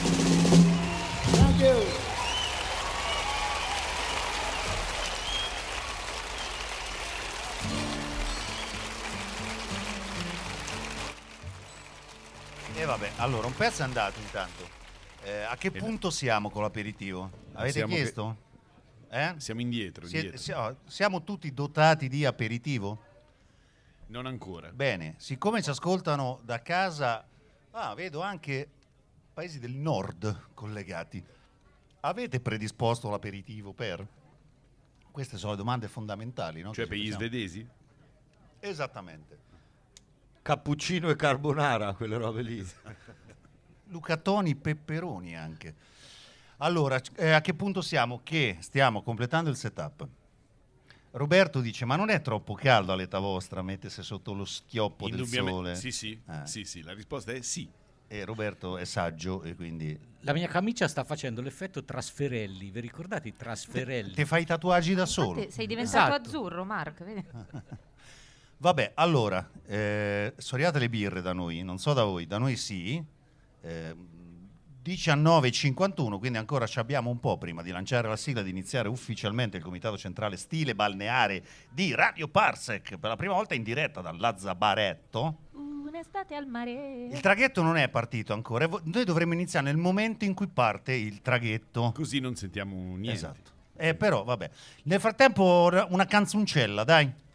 Thank you. E vabbè, allora un pezzo è andato intanto. A che punto siamo con l'aperitivo? Avete chiesto? Siamo indietro. Siamo tutti dotati di aperitivo? Non ancora. Bene, siccome ci ascoltano da casa, vedo anche paesi del nord collegati. Avete predisposto l'aperitivo per? Queste sono le domande fondamentali, no? Cioè per gli svedesi? Esattamente. Cappuccino e carbonara, quelle robe lì. Lucatoni, peperoni anche. Allora, a che punto siamo? Che stiamo completando il setup. Roberto dice, ma non è troppo caldo all'età vostra mettersi sotto lo schioppo del sole? Sì, la risposta è sì. E Roberto è saggio e quindi... La mia camicia sta facendo l'effetto trasferelli, vi ricordate i trasferelli? Ti fai i tatuaggi da solo. Infatti, sei diventato azzurro, Mark, vedi? Vabbè, allora, soriate le birre da noi, non so da voi, da noi sì, 19:51, quindi ancora ci abbiamo un po' prima di lanciare la sigla, di iniziare ufficialmente il comitato centrale stile balneare di Radio Parsec, per la prima volta in diretta dal Lazzabaretto. Un'estate al mare. Il traghetto non è partito ancora, noi dovremmo iniziare nel momento in cui parte il traghetto. Così non sentiamo niente. Esatto. Però vabbè, nel frattempo una canzoncella, dai.